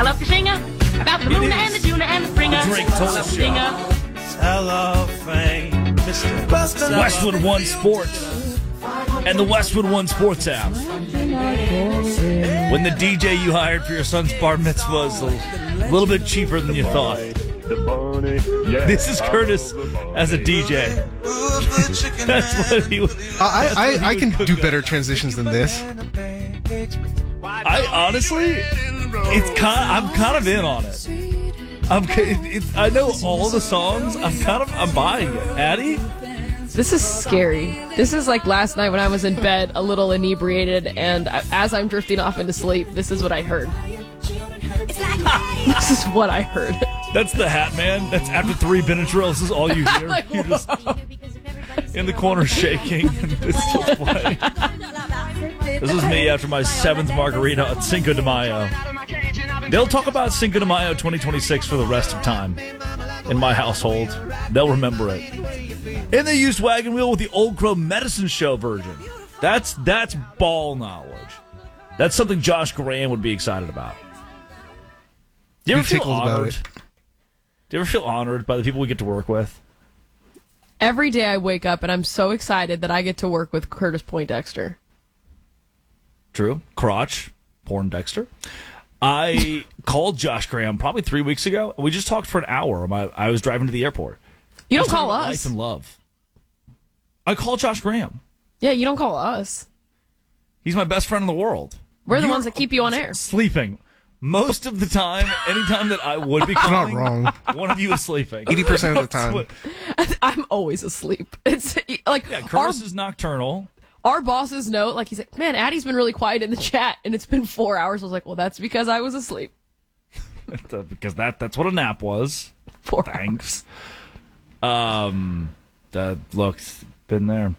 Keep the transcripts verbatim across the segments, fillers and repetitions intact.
love to sing about the moon and the tuna and the springer. Drink total Singer. Cellophane, Mister Buster. Westwood One Sports and the Westwood One Sports app. When the D J you hired for your son's bar mitzvah is a little bit cheaper than you thought. This is Curtis as a D J. That's what he was. I, I, I can do better transitions than this. I honestly, it's kind. I'm kind of in on it. I'm. It, it, I know all the songs. I'm kind of. I'm buying it. Addie. This is scary. This is like last night when I was in bed, a little inebriated, and as I'm drifting off into sleep, this is what I heard. This is what I heard. That's the Hat Man. That's after three Benadryl. This is all you hear. Like, You're just in the corner shaking, and it's still playing. This is me after my seventh margarita at Cinco de Mayo. They'll talk about Cinco de Mayo twenty twenty-six for the rest of time in my household. They'll remember it. And they used Wagon Wheel with the Old Crow Medicine Show version. That's that's ball knowledge. That's something Josh Graham would be excited about. Do you ever feel honored? Do you ever feel honored by the people we get to work with? Every day I wake up and I'm so excited that I get to work with Curtis Poindexter. True. Crotch. Poindexter. I called Josh Graham probably three weeks ago. We just talked for an hour. My, I was driving to the airport. You don't call us. Life and love. I call Josh Graham. Yeah, you don't call us. He's my best friend in the world. We're the You're ones that keep you on air. Sleeping. Most of the time, anytime that I would be calling, not wrong. One of you is sleeping. eighty percent of the time. What, I'm always asleep. It's like yeah, Curtis our, is nocturnal. Our bosses know, like, he's like, man, Addie's been really quiet in the chat, and it's been four hours. I was like, well, that's because I was asleep. Because that that's what a nap was. Four Thanks. Hours. Um, that look's been there.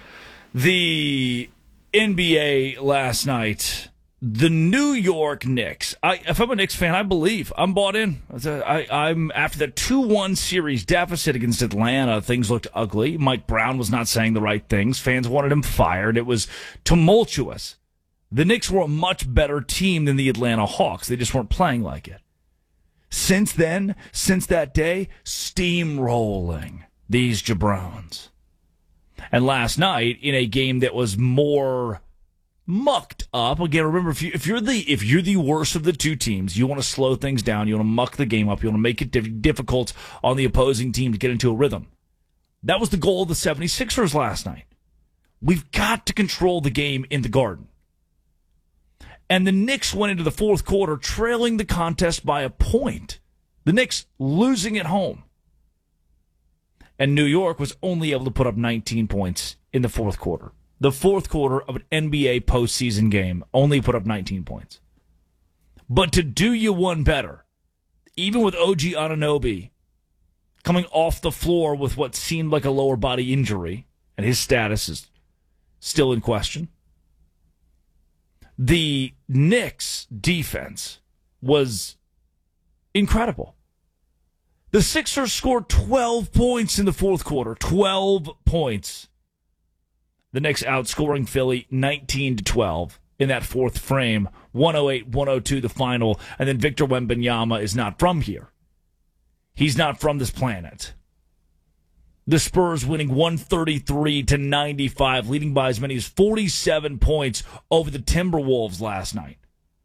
The N B A last night. The New York Knicks. I, if I'm a Knicks fan, I believe I'm bought in. I, I'm after that two one series deficit against Atlanta. Things looked ugly. Mike Brown was not saying the right things. Fans wanted him fired. It was tumultuous. The Knicks were a much better team than the Atlanta Hawks. They just weren't playing like it. Since then, since that day, steamrolling these jabrones. And last night, in a game that was more mucked up. Again, remember, if, you, if you're the if you're the worst of the two teams, you want to slow things down, you want to muck the game up, you want to make it diff- difficult on the opposing team to get into a rhythm. That was the goal of the seventy-sixers last night. We've got to control the game in the Garden. And the Knicks went into the fourth quarter trailing the contest by a point. The Knicks losing at home. And New York was only able to put up nineteen points in the fourth quarter. The fourth quarter of an N B A postseason game only put up nineteen points. But to do you one better, even with O G Anunoby coming off the floor with what seemed like a lower body injury, and his status is still in question, the Knicks' defense was incredible. The Sixers scored twelve points in the fourth quarter. twelve points. The Knicks outscoring Philly nineteen to twelve in that fourth frame. one oh eight one oh two the final. And then Victor Wembanyama is not from here. He's not from this planet. The Spurs winning one thirty-three to ninety-five, leading by as many as forty-seven points over the Timberwolves last night.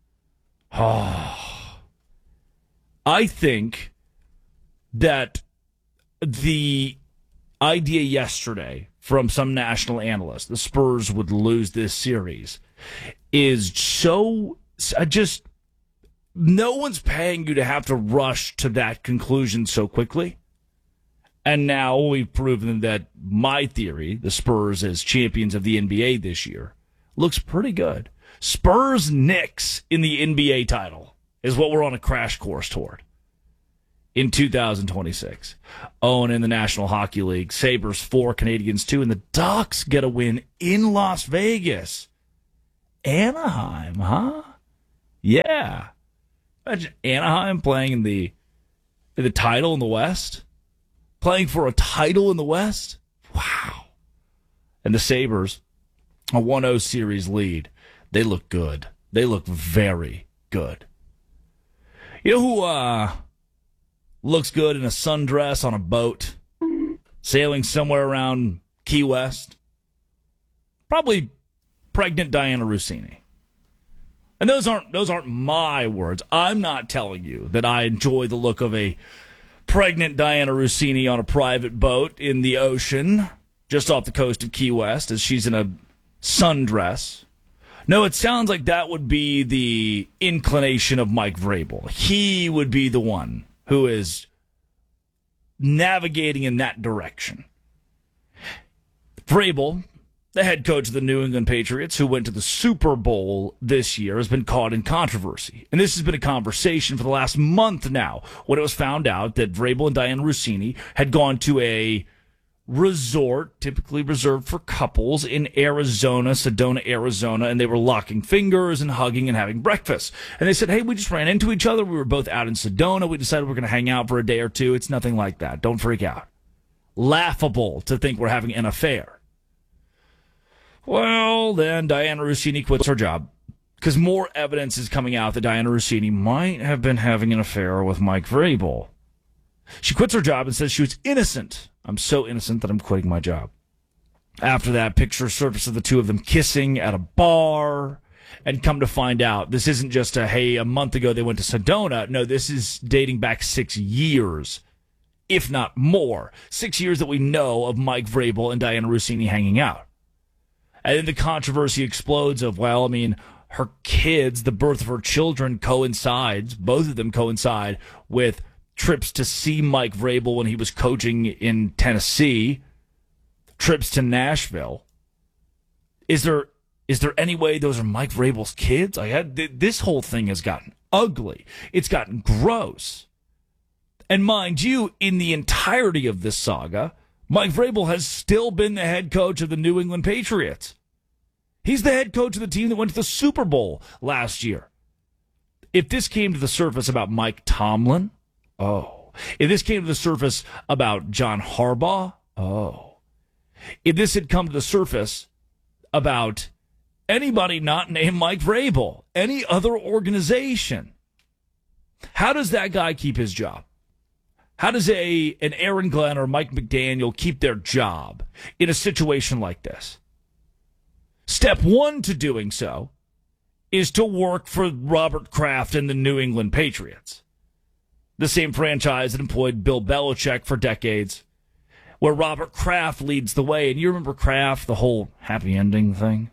Oh. I think that the idea yesterday from some national analyst, the Spurs would lose this series, is so, I just, no one's paying you to have to rush to that conclusion so quickly. And now we've proven that my theory, the Spurs as champions of the N B A this year, looks pretty good. Spurs Knicks in the N B A title is what we're on a crash course toward in two thousand twenty-six. Oh, and in the National Hockey League, Sabres four, Canadians two, and the Ducks get a win in Las Vegas. Anaheim, huh? Yeah. Imagine Anaheim playing in the in the title in the West. Playing for a title in the West? Wow. And the Sabres, a one oh series lead. They look good. They look very good. You know who uh, looks good in a sundress on a boat, sailing somewhere around Key West? Probably pregnant Diana Russini. And those aren't those aren't my words. I'm not telling you that I enjoy the look of a pregnant Diana Russini on a private boat in the ocean just off the coast of Key West as she's in a sundress. No, it sounds like that would be the inclination of Mike Vrabel. He would be the one who is navigating in that direction. Vrabel, the head coach of the New England Patriots, who went to the Super Bowl this year, has been caught in controversy. And this has been a conversation for the last month now, when it was found out that Vrabel and Diana Russini had gone to a resort, typically reserved for couples, in Arizona, Sedona, Arizona, and they were locking fingers and hugging and having breakfast. And they said, hey, we just ran into each other. We were both out in Sedona. We decided we're going to hang out for a day or two. It's nothing like that. Don't freak out. Laughable to think we're having an affair. Well, then Diana Russini quits her job because more evidence is coming out that Diana Russini might have been having an affair with Mike Vrabel. She quits her job and says she was innocent. I'm so innocent that I'm quitting my job. After that, pictures surfaced of the two of them kissing at a bar. And come to find out, this isn't just a, hey, a month ago they went to Sedona. No, this is dating back six years, if not more. Six years that we know of Mike Vrabel and Diana Russini hanging out. And then the controversy explodes of, well, I mean, her kids, the birth of her children coincides, both of them coincide with trips to see Mike Vrabel when he was coaching in Tennessee, trips to Nashville. Is there is there any way those are Mike Vrabel's kids? I had th- this whole thing has gotten ugly. It's gotten gross. And mind you, in the entirety of this saga, Mike Vrabel has still been the head coach of the New England Patriots. He's the head coach of the team that went to the Super Bowl last year. If this came to the surface about Mike Tomlin, oh. If this came to the surface about John Harbaugh, oh. If this had come to the surface about anybody not named Mike Vrabel, any other organization, how does that guy keep his job? How does a an Aaron Glenn or Mike McDaniel keep their job in a situation like this? Step one to doing so is to work for Robert Kraft and the New England Patriots, the same franchise that employed Bill Belichick for decades, where Robert Kraft leads the way. And you remember Kraft, the whole happy ending thing?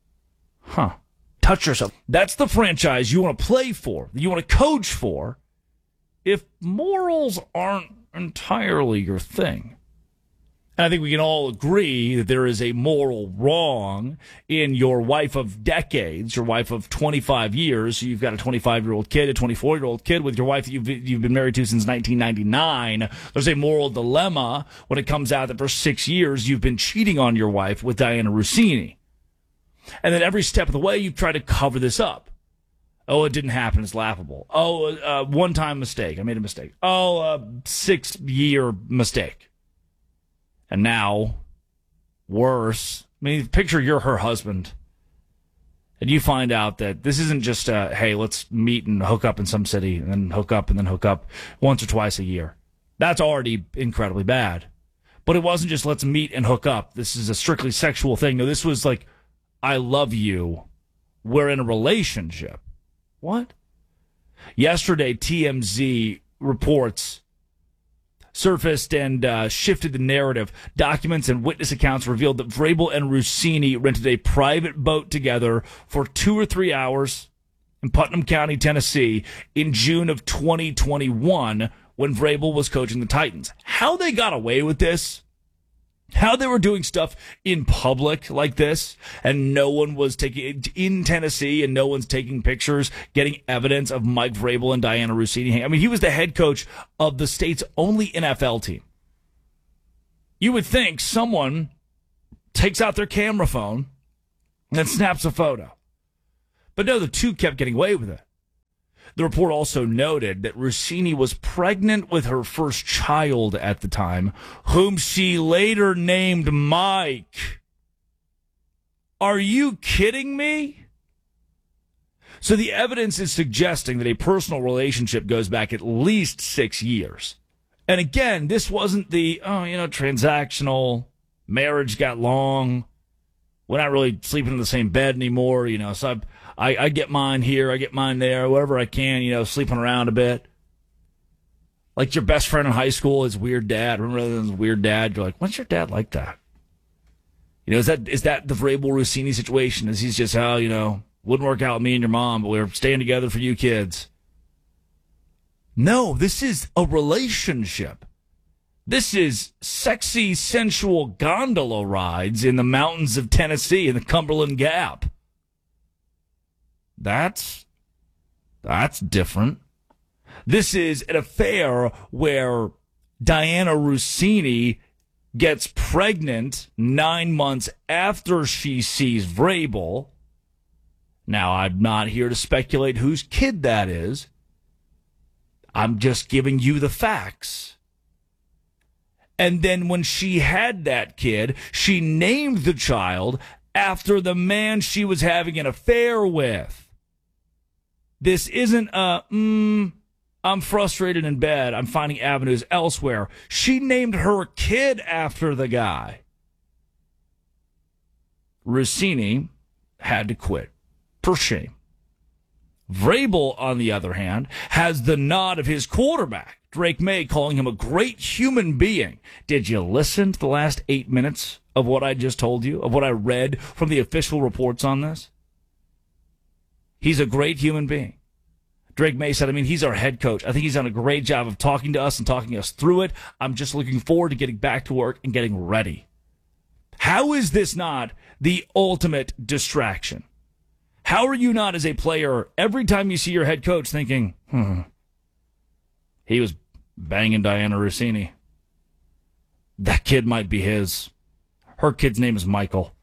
Huh. Touch yourself. That's the franchise you want to play for, that you want to coach for, if morals aren't entirely your thing. And I think we can all agree that there is a moral wrong in your wife of decades, your wife of twenty-five years. You've got a twenty-five-year-old kid, a twenty-four-year-old kid with your wife that you've, you've been married to since nineteen ninety-nine. There's a moral dilemma when it comes out that for six years you've been cheating on your wife with Diana Russini. And then every step of the way you try to cover this up. Oh, it didn't happen. It's laughable. Oh, uh, one-time mistake. I made a mistake. Oh, a six-year mistake. And now, worse. I mean, picture you're her husband, and you find out that this isn't just a, hey, let's meet and hook up in some city, and then hook up and then hook up once or twice a year. That's already incredibly bad. But it wasn't just let's meet and hook up. This is a strictly sexual thing. No, this was like, I love you. We're in a relationship. What? Yesterday, T M Z reports surfaced and uh, shifted the narrative. Documents and witness accounts revealed that Vrabel and Russini rented a private boat together for two or three hours in Putnam County, Tennessee, in June of twenty twenty-one when Vrabel was coaching the Titans. How they got away with this, how they were doing stuff in public like this, and no one was taking in Tennessee, and no one's taking pictures, getting evidence of Mike Vrabel and Diana Russini. I mean, he was the head coach of the state's only N F L team. You would think someone takes out their camera phone and snaps a photo. But no, the two kept getting away with it. The report also noted that Russini was pregnant with her first child at the time, whom she later named Mike. Are you kidding me? So the evidence is suggesting that a personal relationship goes back at least six years. And again, this wasn't the, oh, you know, transactional, marriage got long, we're not really sleeping in the same bed anymore, you know, so I, I, I get mine here, I get mine there, wherever I can, you know, sleeping around a bit. Like your best friend in high school is weird dad. Remember his weird dad? You're like, what's your dad like that? You know, is that is that the Vrabel Rossini situation? Is he's just, oh, you know, wouldn't work out with me and your mom, but we're staying together for you kids. No, this is a relationship. This is sexy, sensual gondola rides in the mountains of Tennessee in the Cumberland Gap. That's, that's different. This is an affair where Diana Rossini gets pregnant nine months after she sees Vrabel. Now, I'm not here to speculate whose kid that is. I'm just giving you the facts. And then when she had that kid, she named the child after the man she was having an affair with. This isn't a, mm, I'm frustrated in bed, I'm finding avenues elsewhere. She named her kid after the guy. Rossini had to quit. For shame. Vrabel, on the other hand, has the nod of his quarterback, Drake May, calling him a great human being. Did you listen to the last eight minutes of what I just told you, of what I read from the official reports on this? He's a great human being. Drake May said, I mean, he's our head coach. I think he's done a great job of talking to us and talking us through it. I'm just looking forward to getting back to work and getting ready. How is this not the ultimate distraction? How are you not, as a player, every time you see your head coach thinking, hmm, he was banging Diana Rossini. That kid might be his. Her kid's name is Michael.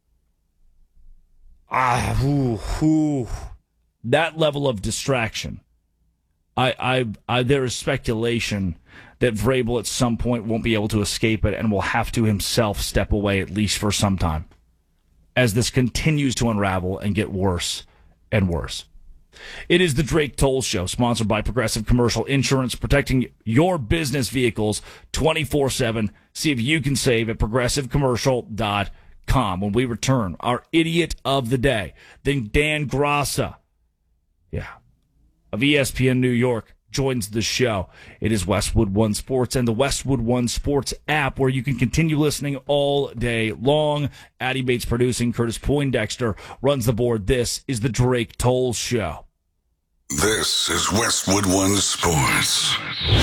Ah, ooh, ooh. That level of distraction. I, I, I, there is speculation that Vrabel at some point won't be able to escape it and will have to himself step away at least for some time, as this continues to unravel and get worse and worse. It is the Drake Toll Show, sponsored by Progressive Commercial Insurance, protecting your business vehicles twenty-four seven. See if you can save at progressive commercial dot com. When we return, our idiot of the day, then Dan Grassa, yeah, of E S P N New York, joins the show. It is Westwood One Sports and the Westwood One Sports app, where you can continue listening all day long. Addy Bates producing. Curtis Poindexter runs the board. This is the Drake Toll Show. This is Westwood One Sports.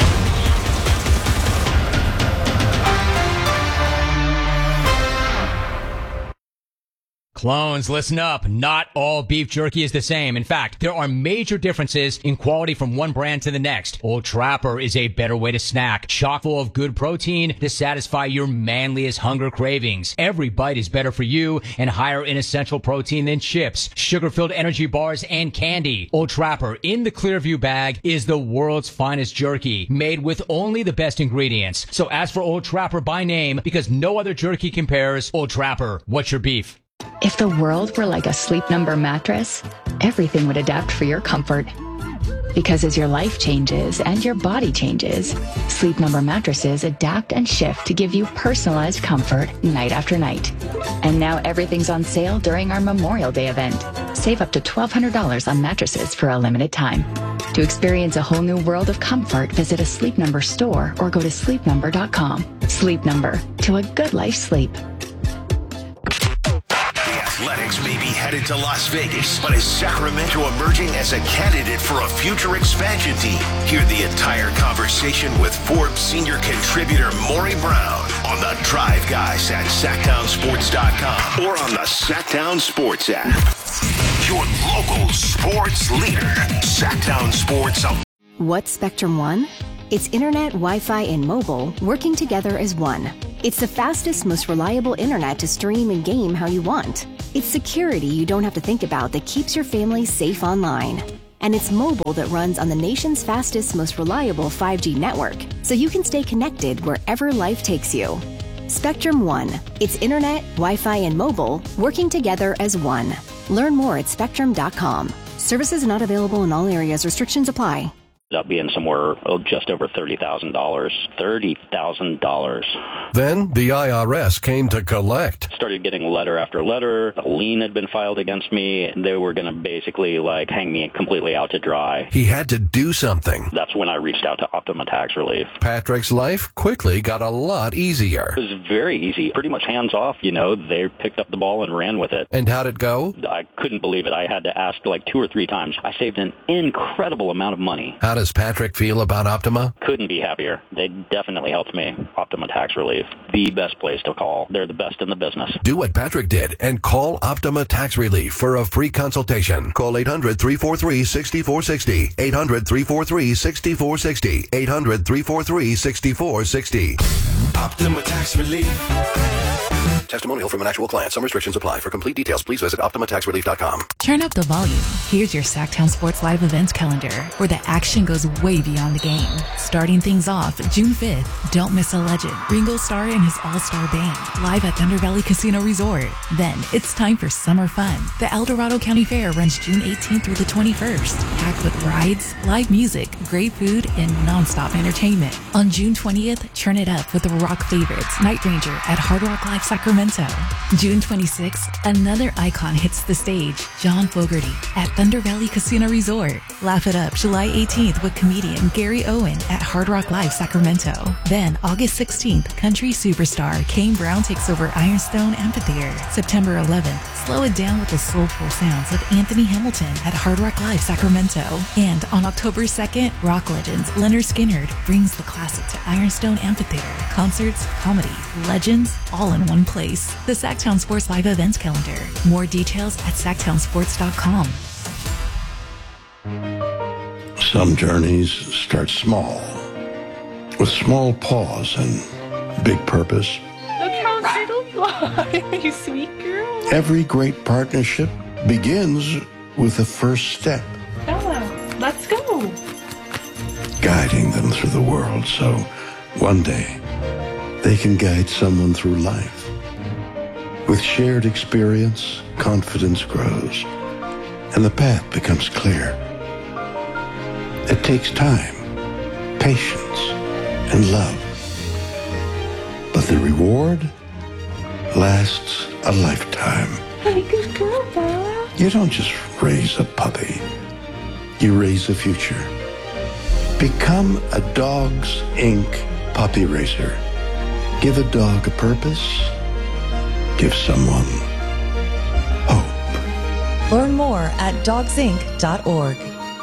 Clones, listen up. Not all beef jerky is the same. In fact, there are major differences in quality from one brand to the next. Old Trapper is a better way to snack, chock full of good protein to satisfy your manliest hunger cravings. Every bite is better for you and higher in essential protein than chips, sugar-filled energy bars, and candy. Old Trapper in the Clearview bag is the world's finest jerky, made with only the best ingredients. So ask for Old Trapper by name, because no other jerky compares. Old Trapper, what's your beef? If the world were like a Sleep Number mattress, everything would adapt for your comfort. Because as your life changes and your body changes, Sleep Number mattresses adapt and shift to give you personalized comfort night after night. And now everything's on sale during our Memorial Day event. Save up to twelve hundred dollars on mattresses for a limited time. To experience a whole new world of comfort, visit a Sleep Number store or go to sleep number dot com. Sleep Number, to a good life sleep. Athletics may be headed to Las Vegas, but is Sacramento emerging as a candidate for a future expansion team? Hear the entire conversation with Forbes senior contributor Maury Brown on the Drive Guys at sacktown sports dot com or on the Sacktown Sports app. Your local sports leader, Sacktown Sports. What's Spectrum One? It's internet, Wi-Fi, and mobile working together as one. It's the fastest, most reliable internet to stream and game how you want. It's security you don't have to think about that keeps your family safe online. And it's mobile that runs on the nation's fastest, most reliable five G network, so you can stay connected wherever life takes you. Spectrum One. It's internet, Wi-Fi, and mobile working together as one. Learn more at spectrum dot com. Services not available in all areas. Restrictions apply. Up being somewhere oh, just over thirty thousand dollars. thirty thousand dollars. Then the I R S came to collect. Started getting letter after letter. A lien had been filed against me. They were going to basically like hang me completely out to dry. He had to do something. That's when I reached out to Optima Tax Relief. Patrick's life quickly got a lot easier. It was very easy. Pretty much hands off, you know. They picked up the ball and ran with it. And how'd it go? I couldn't believe it. I had to ask like two or three times. I saved an incredible amount of money. How does Patrick feel about Optima? Couldn't be happier. They definitely helped me. Optima Tax Relief, the best place to call. They're the best in the business. Do what Patrick did and call Optima Tax Relief for a free consultation. Call eight hundred, three four three, six four six zero. eight hundred, three four three, six four six zero. eight hundred, three four three, six four six zero. Optima Tax Relief. Testimonial from an actual client. Some restrictions apply. For complete details, please visit optima tax relief dot com. Turn up the volume. Here's your Sacktown Sports Live events calendar, where the action goes way beyond the game. Starting things off, June fifth, don't miss a legend, Ringo Starr and his all-star band, live at Thunder Valley Casino Resort. Then, it's time for summer fun. The El Dorado County Fair runs June eighteenth through the twenty-first, packed with rides, live music, great food, and non-stop entertainment. On June twentieth, turn it up with the rock favorites, Night Ranger at Hard Rock Live Sacramento. June twenty-sixth, another icon hits the stage, John Fogerty at Thunder Valley Casino Resort. Laugh it up July eighteenth with comedian Gary Owen at Hard Rock Live Sacramento. Then August sixteenth, country superstar Kane Brown takes over Ironstone Amphitheater. September eleventh, slow it down with the soulful sounds of Anthony Hamilton at Hard Rock Live Sacramento. And on October second, rock legends Leonard Skinner brings the classic to Ironstone Amphitheater. Concerts, comedy, legends, all in one place. The Sacktown Sports Live events calendar. More details at sacktown sports dot com. Some journeys start small, with small pause and big purpose. Look how little fly, you sweet girl. Every great partnership begins with the first step. Bella, let's go. Guiding them through the world so one day they can guide someone through life. With shared experience, confidence grows, and the path becomes clear. It takes time, patience, and love. But the reward lasts a lifetime. Hey, good girl, Bella. You don't just raise a puppy. You raise a future. Become a Dogs Incorporated puppy raiser. Give a dog a purpose. Give someone hope. Learn more at dogs inc dot org.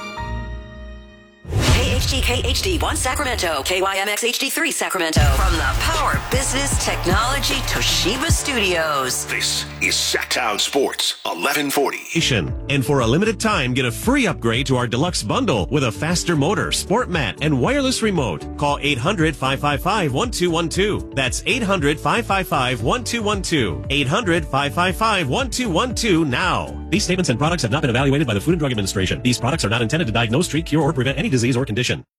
K H D K H D one Sacramento, K Y M X H D three Sacramento. From the Power Business Technology Toshiba Studios. This is Sacktown Sports, eleven forty. And for a limited time, get a free upgrade to our deluxe bundle with a faster motor, sport mat, and wireless remote. Call eight hundred, five five five, one two one two. That's eight hundred, five five five, one two one two. eight hundred, five five five, one two one two now. These statements and products have not been evaluated by the Food and Drug Administration. These products are not intended to diagnose, treat, cure, or prevent any disease or condition.